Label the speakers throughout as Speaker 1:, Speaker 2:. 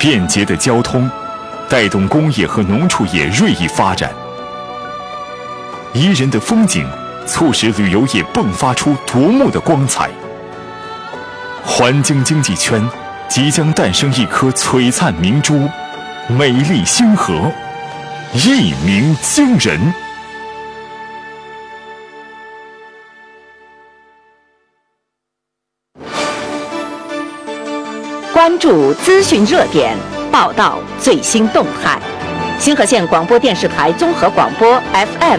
Speaker 1: 便捷的交通带动工业和农畜业锐意发展，宜人的风景促使旅游业迸发出夺目的光彩。环京经济圈即将诞生一颗璀璨明珠，美丽星河，一鸣惊人。
Speaker 2: 关注资讯热点，报道最新动态。星河县广播电视台综合广播 FM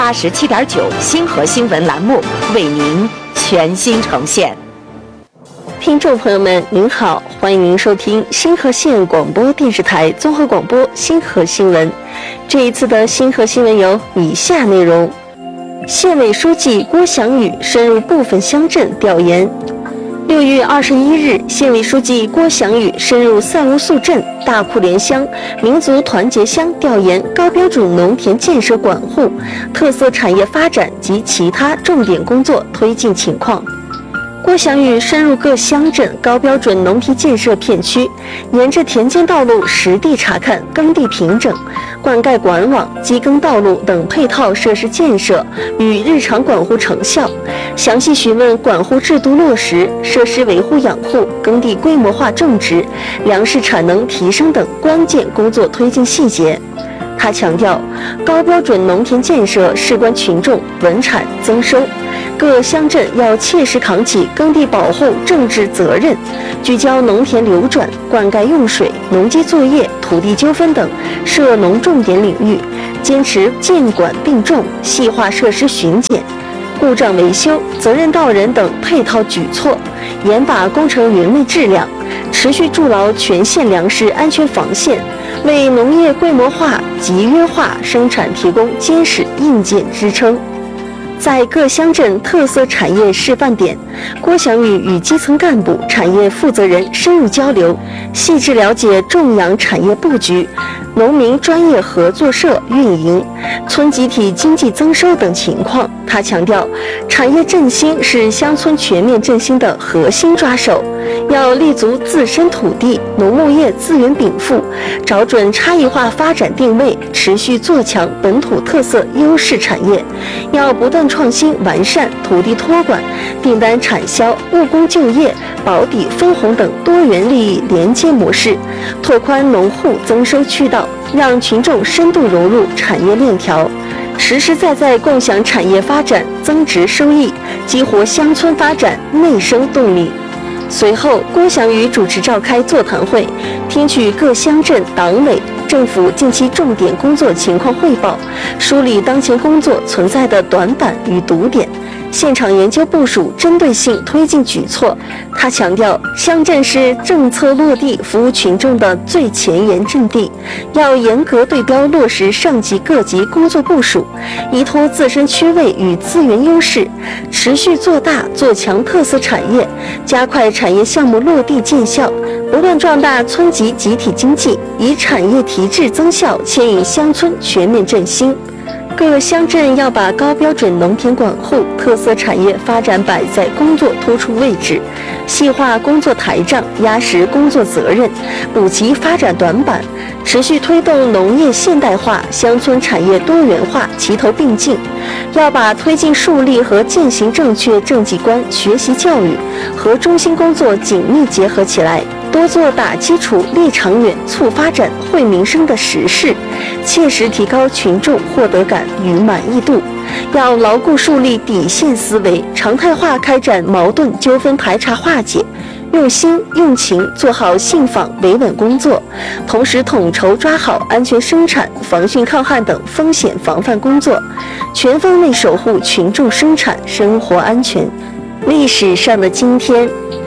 Speaker 2: 87.9星河新闻栏目为您全新呈现。
Speaker 3: 听众朋友们，您好，欢迎您收听星河县广播电视台综合广播星河新闻。这一次的星河新闻有以下内容：县委书记郭祥宇深入部分乡镇调研。6月21日，县委书记郭祥宇深入赛乌素镇、大库连乡、民族团结乡调研高标准农田建设管护、特色产业发展及其他重点工作推进情况。郭祥宇深入各乡镇高标准农田建设片区，沿着田间道路实地查看耕地平整、灌溉管网、机耕道路等配套设施建设与日常管护成效，详细询问管护制度落实、设施维护养护、耕地规模化种植、粮食产能提升等关键工作推进细节。他强调，高标准农田建设事关群众稳产增收，各乡镇要切实扛起耕地保护政治责任，聚焦农田流转、灌溉用水、农机作业、土地纠纷等涉农重点领域，坚持监管并重，细化设施巡检、故障维修、责任到人等配套举措，严把工程原味质量，持续筑牢全县粮食安全防线，为农业规模化、集约化生产提供坚实硬件支撑。在各乡镇特色产业示范点，郭祥宇与基层干部、产业负责人深入交流，细致了解种养产业布局、农民专业合作社运营、村集体经济增收等情况。他强调，产业振兴是乡村全面振兴的核心抓手，要立足自身土地、农牧业资源禀赋，找准差异化发展定位，持续做强本土特色优势产业，要不断创新完善土地托管、订单产销、务工就业、保底分红等多元利益连接模式，拓宽农户增收渠道，让群众深度融入产业链条，实实在在共享产业发展增值收益，激活乡村发展内生动力。随后，郭祥宇主持召开座谈会，听取各乡镇党委、政府近期重点工作情况汇报，梳理当前工作存在的短板与堵点，现场研究部署针对性推进举措。他强调，乡镇是政策落地、服务群众的最前沿阵地，要严格对标落实上级各级工作部署，依托自身缺位与资源优势，持续做大做强特色产业，加快产业项目落地见效，不断壮大村级集体经济，以产业提质增效牵引乡村全面振兴。各乡镇要把高标准农田管护、特色产业发展摆在工作突出位置，细化工作台账，压实工作责任，补齐发展短板，持续推动农业现代化、乡村产业多元化齐头并进。要把推进树立和践行正确政绩观学习教育和中心工作紧密结合起来，多做打基础、立长远、促发展、惠民生的实事，切实提高群众获得感与满意度。要牢固树立底线思维，常态化开展矛盾纠纷排查化解，用心用情做好信访维稳工作，同时统筹抓好安全生产、防汛抗旱等风险防范工作，全方位守护群众生产生活安全。历史上的今天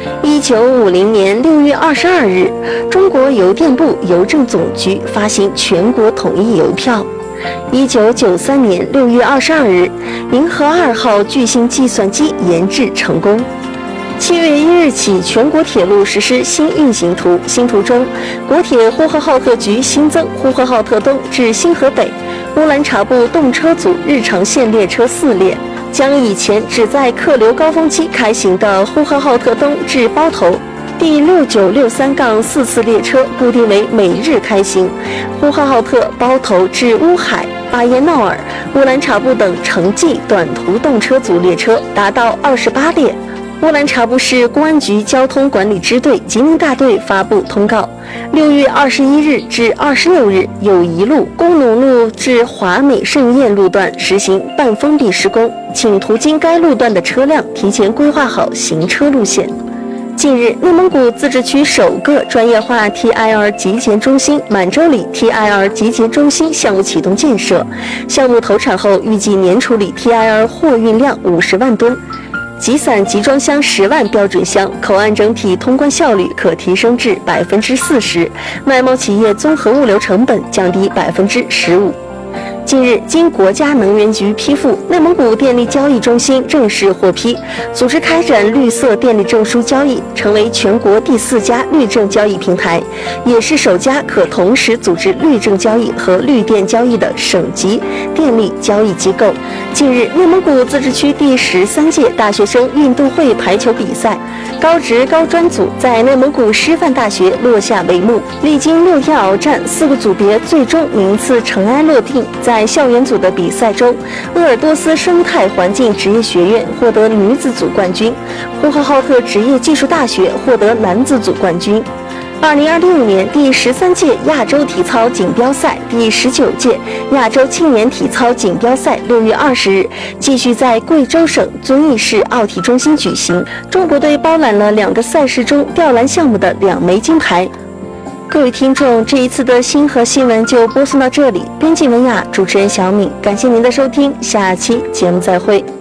Speaker 3: ，1950年6月22日，中国邮电部邮政总局发行全国统一邮票。1993年6月22日，银河2号巨星计算机研制成功。7月1日起，全国铁路实施新运行图。新图中，国铁呼和浩特局新增呼和浩特东至新河北、乌兰察布动车组日常线列车4列，将以前只在客流高峰期开行的呼和浩特东至包头、 第6963-4次列车固定为每日开行，呼和浩特包头至乌海、巴彦淖尔、乌兰察布等城际短途动车组列车达到28列。乌兰察布市公安局交通管理支队吉宁大队发布通告：6月21日至26日，友谊路、工农路至华美盛宴路段实行半封闭施工，请途经该路段的车辆提前规划好行车路线。近日，内蒙古自治区首个专业化 TIR 集结中心满洲里 TIR 集结中心项目启动建设，项目投产后预计年处理 TIR 货运量50万吨。集散集装箱10万标准箱，口岸整体通关效率可提升至40%，外贸企业综合物流成本降低15%。近日，经国家能源局批复，内蒙古电力交易中心正式获批，组织开展绿色电力证书交易，成为全国第4家绿证交易平台，也是首家可同时组织绿证交易和绿电交易的省级电力交易机构。近日，内蒙古自治区第13届大学生运动会排球比赛高职高专组在内蒙古师范大学落下帷幕，历经6天鏖战，4个组别最终名次尘埃落定。在校园组的比赛中，鄂尔多斯生态环境职业学院获得女子组冠军，呼和浩特职业技术大学获得男子组冠军。2026年第13届亚洲体操锦标赛、第19届亚洲青年体操锦标赛6月20日继续在贵州省遵义市奥体中心举行。中国队包揽了2个赛事中吊篮项目的2枚金牌。各位听众，这一次的星河新闻就播送到这里。编辑文雅，主持人小敏，感谢您的收听，下期节目再会。